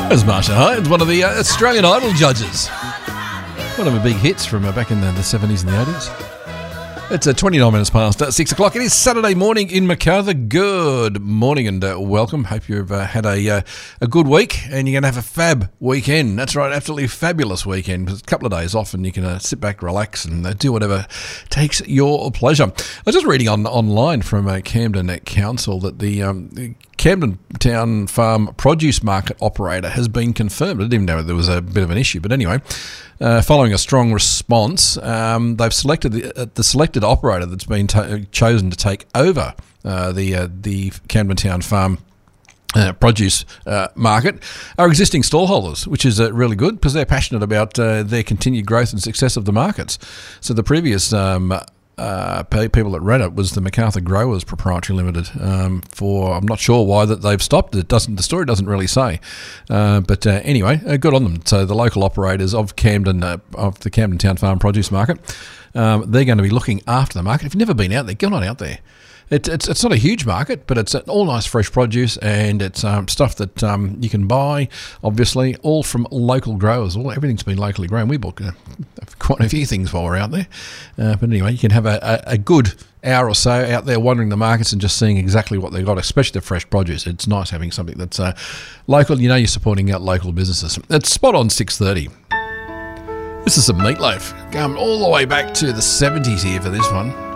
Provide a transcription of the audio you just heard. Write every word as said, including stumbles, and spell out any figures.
There's Marsha Hines, one of the uh, Australian Idol judges. One of the big hits from uh, back in the, the seventies and the eighties. It's uh, twenty-nine minutes past uh, six o'clock. It is Saturday morning in Macarthur. Good morning and uh, welcome. Hope you've uh, had a uh, a good week and you're going to have a fab weekend. That's right, absolutely fabulous weekend. A couple of days off and you can uh, sit back, relax and uh, do whatever takes your pleasure. I was just reading on online from uh, Camden Council that the, um, the Camden Town Farm Produce Market operator has been confirmed. I didn't even know there was a bit of an issue, but anyway, uh, following a strong response, um, they've selected the, uh, the selected operator that's been t- chosen to take over uh, the uh, the Camden Town Farm Uh, produce uh, market are existing stallholders, which is uh, really good because they're passionate about uh, their continued growth and success of the markets. So the previous um, uh, people that ran it was the Macarthur Growers Proprietary Limited. Um, for I'm not sure why that they've stopped. It doesn't. The story doesn't really say. Uh, but uh, anyway, uh, good on them. So the local operators of Camden uh, of the Camden Town Farm Produce Market, um, they're going to be looking after the market. If you've never been out there, get on out there. It, it's it's not a huge market, but it's all nice fresh produce and it's um, stuff that um, you can buy, obviously, all from local growers. All Everything's been locally grown. We bought uh, quite a few things while we're out there. Uh, but anyway, you can have a, a, a good hour or so out there wandering the markets and just seeing exactly what they've got, especially the fresh produce. It's nice having something that's uh, local. You know you're supporting out local businesses. It's spot on six thirty. This is some Meatloaf. Going all the way back to the seventies here for this one.